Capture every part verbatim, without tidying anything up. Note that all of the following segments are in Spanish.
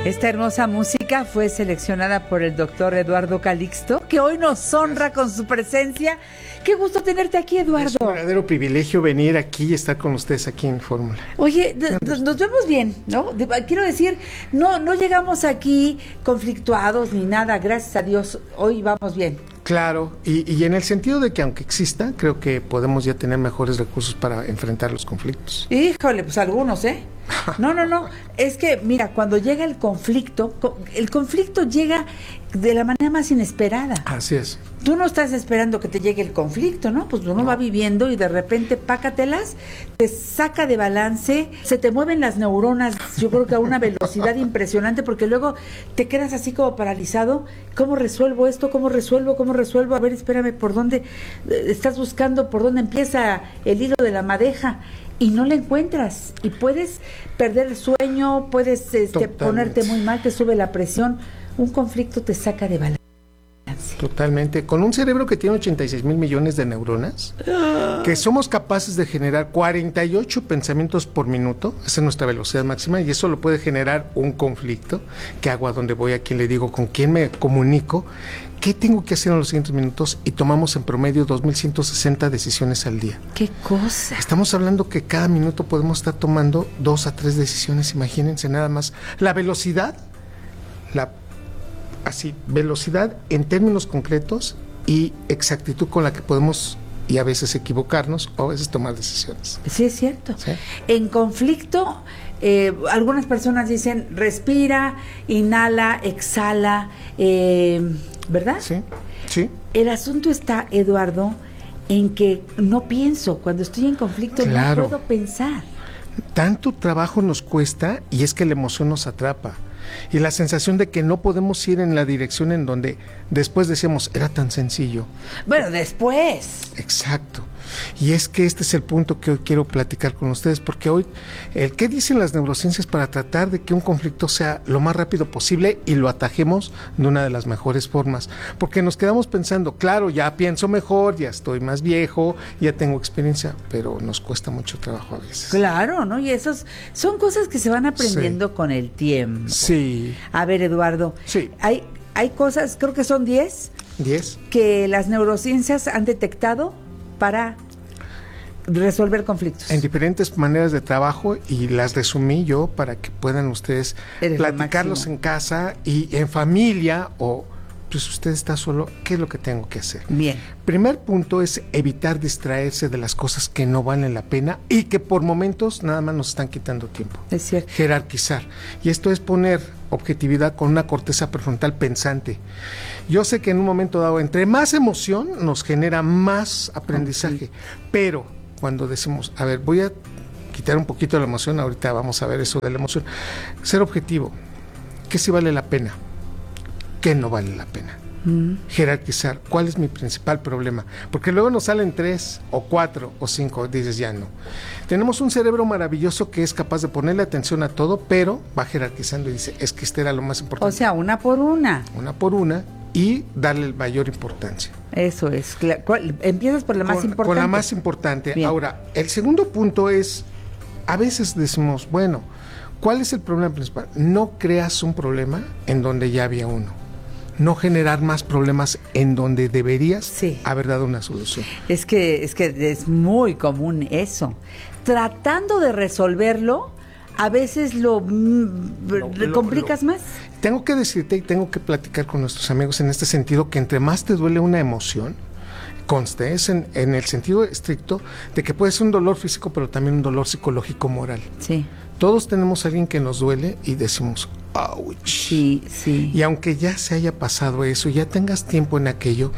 Esta hermosa música fue seleccionada por el doctor Eduardo Calixto, que hoy nos honra con su presencia. Qué gusto tenerte aquí, Eduardo. Es un verdadero privilegio venir aquí y estar con ustedes aquí en Fórmula. Oye, nos vemos bien, ¿no? Quiero decir, no, no llegamos aquí conflictuados ni nada, gracias a Dios, hoy vamos bien. Claro, y, y en el sentido de que aunque exista, creo que podemos ya tener mejores recursos para enfrentar los conflictos. Híjole, pues algunos, ¿eh? No, no, no, es que mira, cuando llega el conflicto, el conflicto llega de la manera más inesperada. Así es. Tú no estás esperando que te llegue el conflicto, ¿no? Pues uno no. va viviendo y de repente pácatelas, te saca de balance, se te mueven las neuronas, yo creo que a una velocidad impresionante, porque luego te quedas así como paralizado. ¿Cómo resuelvo esto? ¿Cómo resuelvo? ¿Cómo resuelvo? A ver, espérame, ¿por dónde estás buscando? ¿Por dónde empieza el hilo de la madeja? Y no la encuentras, y puedes perder el sueño, puedes este, ponerte muy mal, te sube la presión. Un conflicto te saca de balance. Totalmente. Con un cerebro que tiene ochenta y seis mil millones de neuronas, que somos capaces de generar cuarenta y ocho pensamientos por minuto, esa es nuestra velocidad máxima, y eso lo puede generar un conflicto. ¿Qué hago? ¿A dónde voy? ¿A quién le digo? ¿Con quién me comunico? ¿Qué tengo que hacer en los siguientes minutos? Y tomamos en promedio dos mil ciento sesenta decisiones al día. ¡Qué cosa! Estamos hablando que cada minuto podemos estar tomando dos a tres decisiones, imagínense nada más. La velocidad, la así, velocidad en términos concretos y exactitud con la que podemos y a veces equivocarnos o a veces tomar decisiones. Sí, es cierto. ¿Sí? En conflicto, eh, algunas personas dicen respira, inhala, exhala, eh, ¿verdad? Sí, sí. El asunto está, Eduardo, en que no pienso. Cuando estoy en conflicto claro. no puedo pensar. Tanto trabajo nos cuesta y es que la emoción nos atrapa. Y la sensación de que no podemos ir en la dirección en donde después decíamos, era tan sencillo. Bueno, después. Exacto. Y es que este es el punto que hoy quiero platicar con ustedes, porque hoy, el ¿qué dicen las neurociencias para tratar de que un conflicto sea lo más rápido posible y lo atajemos de una de las mejores formas? Porque nos quedamos pensando, claro, ya pienso mejor, ya estoy más viejo, ya tengo experiencia, pero nos cuesta mucho trabajo a veces. Claro, ¿no? Y esos son cosas que se van aprendiendo sí. con el tiempo. Sí. A ver, Eduardo, sí. hay, hay cosas, creo que son diez, diez, que las neurociencias han detectado para resolver conflictos. En diferentes maneras de trabajo, y las resumí yo para que puedan ustedes Eres platicarlos en casa y en familia, o pues usted está solo, ¿qué es lo que tengo que hacer? Bien. Primer punto es evitar distraerse de las cosas que no valen la pena y que por momentos nada más nos están quitando tiempo. Es cierto. Jerarquizar. Y esto es poner objetividad con una corteza prefrontal pensante. Yo sé que en un momento dado, entre más emoción, nos genera más aprendizaje, okay. pero cuando decimos, a ver, voy a quitar un poquito de la emoción, ahorita vamos a ver eso de la emoción, ser objetivo, ¿qué sí vale la pena? ¿Qué no vale la pena? Mm. Jerarquizar, ¿cuál es mi principal problema? Porque luego nos salen tres, o cuatro, o cinco, dices ya no. Tenemos un cerebro maravilloso que es capaz de ponerle atención a todo, pero va jerarquizando y dice, es que este era lo más importante. O sea, una por una. Una por una, y darle mayor importancia. Eso es. ¿Cuál? Empiezas por la más con, importante. Con la más importante. Bien. Ahora, el segundo punto es, a veces decimos, bueno, ¿cuál es el problema principal? No creas un problema en donde ya había uno. No generar más problemas en donde deberías sí. haber dado una solución. Es que, es que es muy común eso. Tratando de resolverlo, a veces lo, lo, lo complicas lo, lo. más. Tengo que decirte y tengo que platicar con nuestros amigos en este sentido, que entre más te duele una emoción, conste, es en, en el sentido estricto de que puede ser un dolor físico, pero también un dolor psicológico moral. Sí. Todos tenemos a alguien que nos duele y decimos, ¡ouch! Sí, sí. Y aunque ya se haya pasado eso, ya tengas tiempo en aquello,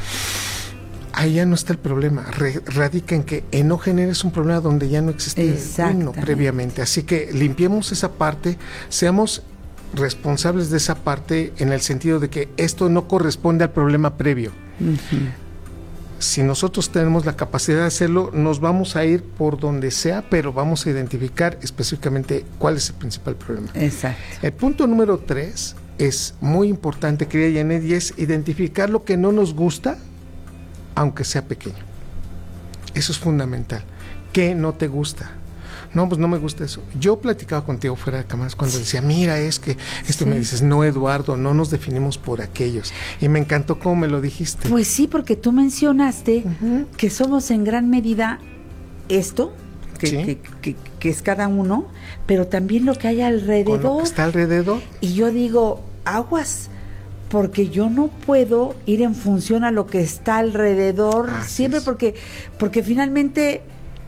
ahí ya no está el problema. Re- radica en que en no generes un problema donde ya no existía uno previamente. Así que limpiemos esa parte, seamos responsables de esa parte en el sentido de que esto no corresponde al problema previo. Uh-huh. Si nosotros tenemos la capacidad de hacerlo, nos vamos a ir por donde sea, pero vamos a identificar específicamente cuál es el principal problema. Exacto. El punto número tres es muy importante, querida Janet, y es identificar lo que no nos gusta, aunque sea pequeño. Eso es fundamental. ¿Qué no te gusta? No, pues no me gusta eso. Yo platicaba contigo fuera de cámaras cuando decía, mira, es que esto, Sí. me dices, no, Eduardo, no nos definimos por aquellos. Y me encantó cómo me lo dijiste. Pues sí, porque tú mencionaste Ujú. que somos en gran medida esto, que, Sí. que, que- que es cada uno, pero también lo que hay Con alrededor. lo que está alrededor. Y yo digo, aguas, porque yo no puedo ir en función a lo que está alrededor Así siempre, es. porque, porque finalmente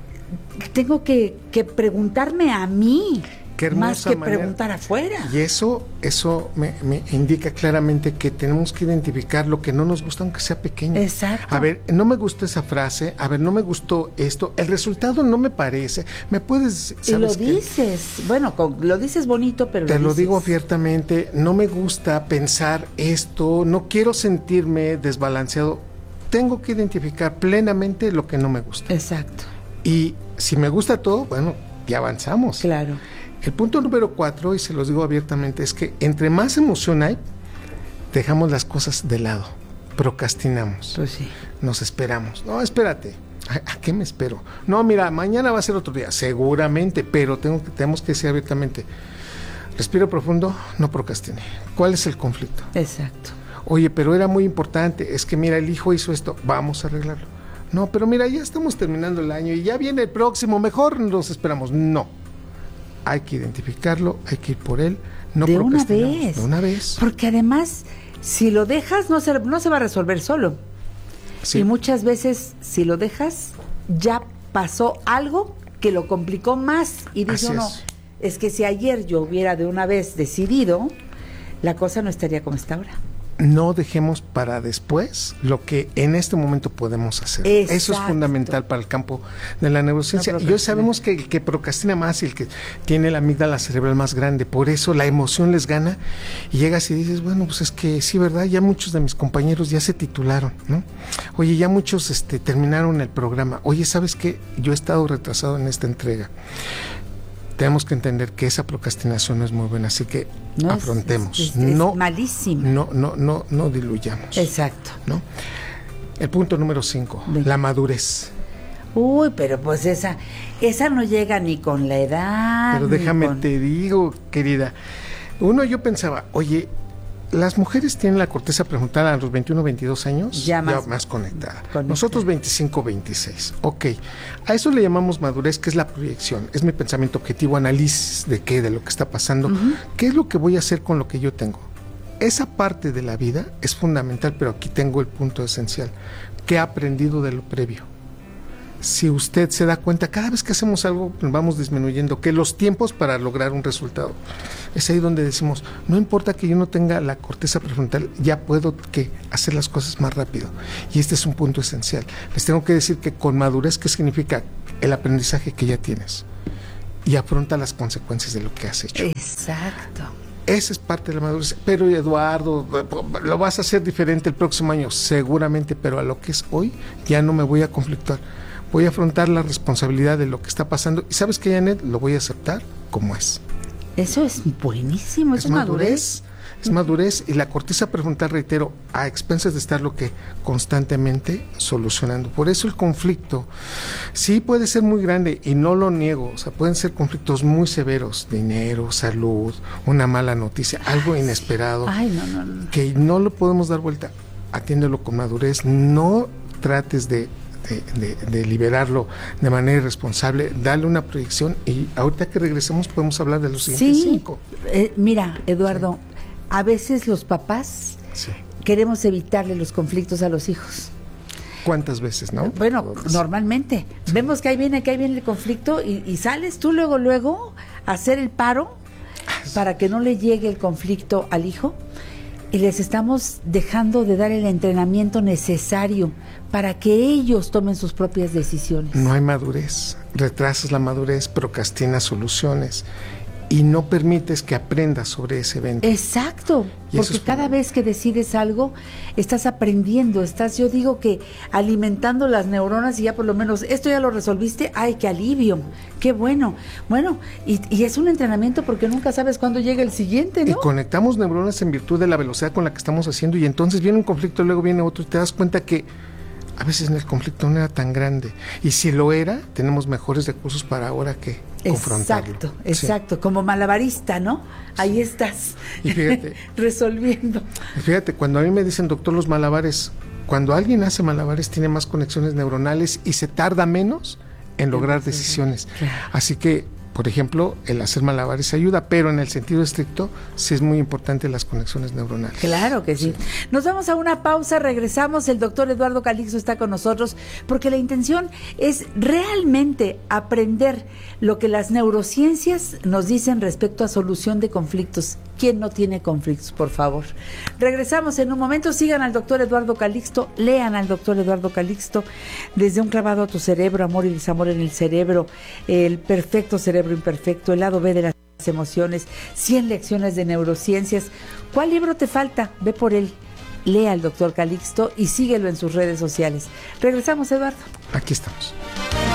tengo que, que preguntarme a mí, Qué hermosa más que manera. preguntar afuera. Y eso, eso me, me indica claramente que tenemos que identificar lo que no nos gusta, aunque sea pequeño. Exacto. A ver, no me gustó esa frase, a ver, no me gustó esto, el resultado no me parece. ¿Me puedes, Y lo sabes qué? dices, bueno, con- lo dices bonito, pero Te lo dices. digo abiertamente, no me gusta pensar esto, no quiero sentirme desbalanceado. Tengo que identificar plenamente lo que no me gusta. Exacto, Y si me gusta todo, bueno, ya avanzamos. claro. El punto número cuatro, y se los digo abiertamente, es que entre más emoción hay, dejamos las cosas de lado, procrastinamos, Pues sí. nos esperamos. No, espérate, ¿a, a qué me espero? No, mira, mañana va a ser otro día, seguramente, pero tengo que, tenemos que decir abiertamente, respiro profundo, no procrastine. ¿Cuál es el conflicto? Exacto. Oye, pero era muy importante, es que mira, el hijo hizo esto, vamos a arreglarlo. No, pero mira, ya estamos terminando el año y ya viene el próximo, mejor nos esperamos. No. Hay que identificarlo, hay que ir por él, no de una procrastinamos. vez. De una vez. Porque además, si lo dejas, no se, no se va a resolver solo. Sí. Y muchas veces, si lo dejas, ya pasó algo que lo complicó más. Y dice Así uno, es. es que si ayer yo hubiera de una vez decidido, la cosa no estaría como está ahora. No dejemos para después lo que en este momento podemos hacer. Exacto. Eso es fundamental para el campo de la neurociencia. No y hoy sabemos que el que procrastina más y el que tiene la amígdala cerebral más grande, por eso la emoción les gana y llegas y dices, bueno, pues es que sí, ¿verdad? Ya muchos de mis compañeros ya se titularon, ¿no? Oye, ya muchos este, terminaron el programa. Oye, ¿sabes qué? Yo he estado retrasado en esta entrega. Tenemos que entender que esa procrastinación no es muy buena, así que No es- afrontemos. es- es- no, es malísima. No, no, no, no diluyamos. Exacto. ¿No? El punto número cinco, Venga. la madurez. Uy, pero pues esa, esa no llega ni con la edad. Pero ni déjame con- te digo, querida. Uno, yo pensaba, oye, las mujeres tienen la corteza prefrontal a los veintiuno, veintidós años Ya más- conectada. conectada. Nosotros veinticinco, veintiséis. Ok. A eso le llamamos madurez, que es la proyección. Es mi pensamiento objetivo, análisis de qué, de lo que está pasando. ¿Qué es lo que voy a hacer con lo que yo tengo? Esa parte de la vida es fundamental, pero aquí tengo el punto esencial. ¿Qué he aprendido de lo previo? Si usted se da cuenta, cada vez que hacemos algo vamos disminuyendo, que los tiempos para lograr un resultado. Es ahí donde decimos, no importa que yo no tenga la corteza prefrontal, ya puedo que hacer las cosas más rápido. Y este es un punto esencial. Les tengo que decir que con madurez, ¿qué significa? El aprendizaje que ya tienes. Y afronta las consecuencias de lo que has hecho. Exacto. Esa es parte de la madurez. Pero Eduardo, lo vas a hacer diferente el próximo año, seguramente, pero a lo que es hoy ya no me voy a conflictuar. Voy a afrontar la responsabilidad de lo que está pasando. Y sabes que, Janet, lo voy a aceptar como es. Eso es buenísimo, Es es madurez. madurez. Es madurez y la corteza prefrontal, reitero, a expensas de estar lo que constantemente solucionando. Por eso el conflicto sí puede ser muy grande y no lo niego. O sea, pueden ser conflictos muy severos, dinero, salud, una mala noticia, algo inesperado, Ay, no, no, no. que no lo podemos dar vuelta. Atiéndelo con madurez, no trates de De, de, de liberarlo de manera irresponsable, dale una proyección y ahorita que regresemos podemos hablar de los siguientes Sí, cinco. eh, mira, Eduardo, a veces los papás Sí. queremos evitarle los conflictos a los hijos. ¿Cuántas veces, no? Bueno, Sí. normalmente. Vemos que ahí viene, que ahí viene el conflicto y, y sales tú luego, luego a hacer el paro para que no le llegue el conflicto al hijo y les estamos dejando de dar el entrenamiento necesario para que ellos tomen sus propias decisiones. No hay madurez, retrasas la madurez, procrastinas soluciones y no permites que aprendas sobre ese evento. Exacto, Y eso porque es cada vez que decides algo, estás aprendiendo, estás, yo digo que alimentando las neuronas y ya por lo menos, esto ya lo resolviste, ay, qué alivio, qué bueno. Bueno, y, y es un entrenamiento porque nunca sabes cuándo llega el siguiente, Y ¿no? conectamos neuronas en virtud de la velocidad con la que estamos haciendo y entonces viene un conflicto, luego viene otro y te das cuenta que a veces el conflicto no era tan grande y si lo era, tenemos mejores recursos para ahora que confrontarlo. Exacto, exacto, sí. Como malabarista, ¿no? Ahí estás y fíjate, resolviendo. Y fíjate, cuando a mí me dicen, doctor, los malabares, cuando alguien hace malabares tiene más conexiones neuronales y se tarda menos en lograr decisiones. Claro. Así que, por ejemplo, el hacer malabares ayuda, pero en el sentido estricto sí es muy importante las conexiones neuronales. Claro que sí. sí. Nos vamos a una pausa, regresamos, el doctor Eduardo Calixto está con nosotros, porque la intención es realmente aprender lo que las neurociencias nos dicen respecto a solución de conflictos. ¿Quién no tiene conflictos, por favor? Regresamos en un momento, sigan al doctor Eduardo Calixto, lean al doctor Eduardo Calixto, Desde un clavado a tu cerebro, amor y desamor en el cerebro, El perfecto cerebro imperfecto, El lado B de las emociones, cien lecciones de neurociencias. ¿Cuál libro te falta? Ve por él, lea al doctor Calixto y síguelo en sus redes sociales. Regresamos, Eduardo. Aquí estamos.